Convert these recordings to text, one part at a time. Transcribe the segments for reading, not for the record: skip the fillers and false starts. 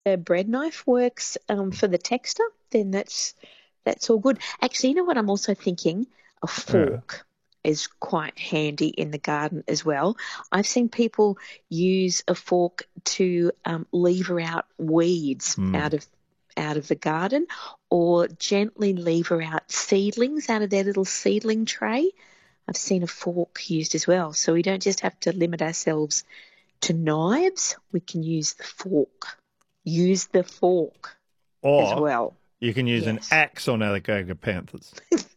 a bread knife works for the texture, then that's all good. Actually, you know what I'm also thinking? A Yeah. fork is quite handy in the garden as well. I've seen people use a fork to lever out weeds Mm. out of the garden, or gently lever out seedlings out of their little seedling tray. I've seen a fork used as well. So we don't just have to limit ourselves to knives. We can use the fork. Use the fork as Or well. you can use an Yes. axe on Agapanthus.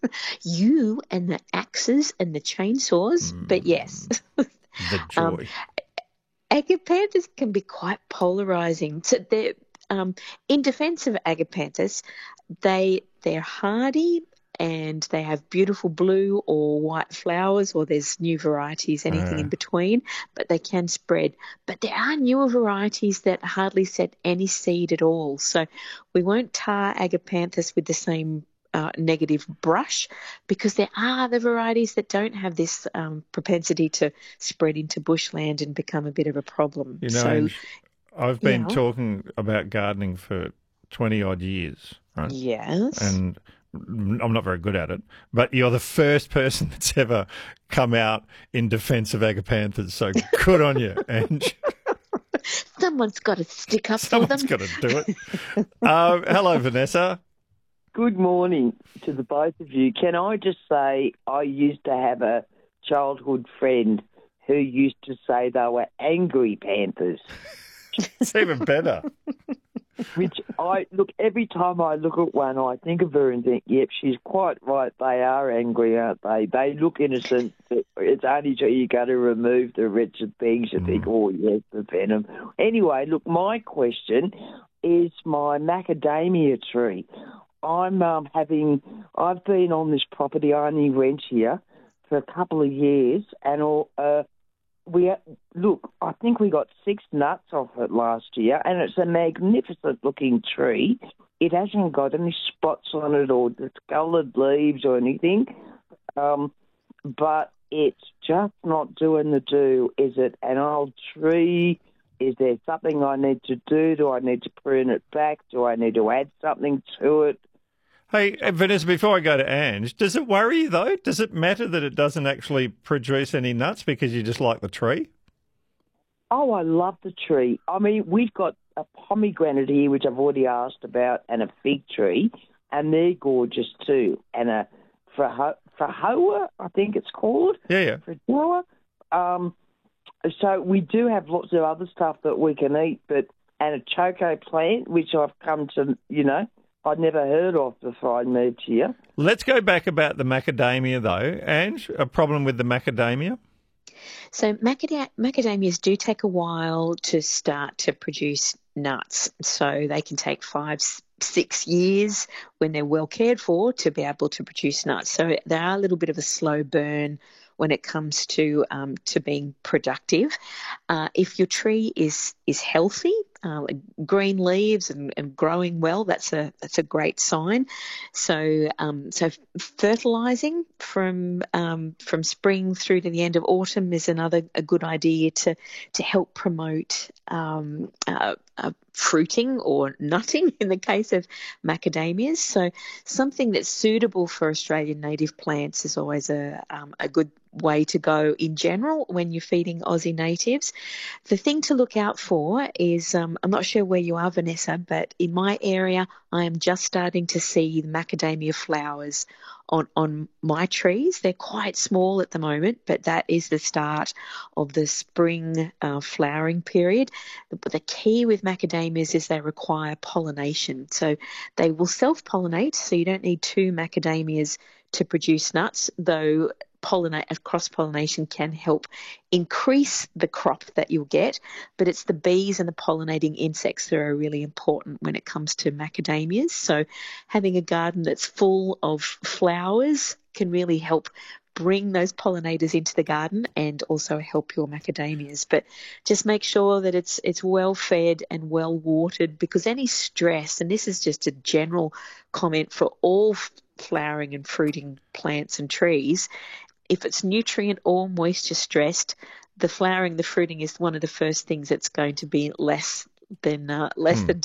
You and the axes and the chainsaws, but yes. Mm. The Um, joy. Agapanthus can be quite polarizing. So they're in defense of Agapanthus, they're hardy and they have beautiful blue or white flowers, or there's new varieties, anything Uh, in between, but they can spread. But there are newer varieties that hardly set any seed at all. So we won't tar Agapanthus with the same negative brush, because there are other varieties that don't have this propensity to spread into bushland and become a bit of a problem. So, Ange, I've been yeah, talking about gardening for 20 odd years, right? yes. And I'm not very good at it, but you're the first person that's ever come out in defense of Agapanthus. So good on you, Ange. Someone's got to stick up for Someone's them. got to do it. Hello, Vanessa. Good morning to the both of you. Can I just say I used to have a childhood friend who used to say they were angry panthers, It's even better. which I look every time I look at one, I think of her and think, yep, she's quite right. They are angry, aren't they? They look innocent. It's only till you got to remove the wretched things you think, oh, yes, the venom. Anyway, look, my question is my macadamia tree. I've been on this property, I only rent here for a couple of years, and I think we got 6 nuts off it last year, and it's a magnificent looking tree. It hasn't got any spots on it or discoloured leaves or anything, but it's just not doing the do. Is it an old tree? Is there something I need to do? Do I need to prune it back? Do I need to add something to it? Hey, Vanessa, before I go to Ange, does it worry you, though? Does it matter that it doesn't actually produce any nuts because you just like the tree? Oh, I love the tree. I mean, we've got a pomegranate here, which I've already asked about, and a fig tree, and they're gorgeous too. And a Frahoa, I think it's called. Yeah, yeah. Frahoa. So we do have lots of other stuff that we can eat, and a choco plant, which I've come to, I'd never heard of before I moved here. Let's go back about the macadamia, though. Ange, a problem with the macadamia? So macadamias do take a while to start to produce nuts. So they can take 5, 6 years when they're well cared for to be able to produce nuts. So they are a little bit of a slow burn when it comes to being productive. If your tree is healthy, green leaves and growing well, that's a great sign. So fertilizing from spring through to the end of autumn is another a good idea to help promote fruiting or nutting in the case of macadamias. So something that's suitable for Australian native plants is always a good way to go in general when you're feeding Aussie natives. The thing to look out for is I'm not sure where you are, Vanessa, but in my area, I am just starting to see the macadamia flowers on my trees. They're quite small at the moment, but that is the start of the spring flowering period. The key with macadamias is they require pollination. So they will self-pollinate, so you don't need two macadamias to produce nuts, though cross-pollination can help increase the crop that you'll get, but it's the bees and the pollinating insects that are really important when it comes to macadamias. So having a garden that's full of flowers can really help bring those pollinators into the garden and also help your macadamias. But just make sure that it's well fed and well watered, because any stress, and this is just a general comment for all flowering and fruiting plants and trees, if it's nutrient or moisture stressed, the flowering, the fruiting is one of the first things that's going to be less than Hmm.